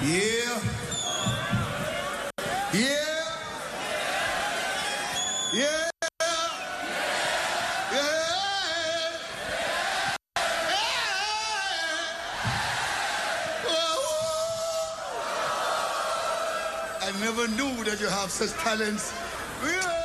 Yeah. Yeah. Yeah. I never knew that you have such talents. Yeah.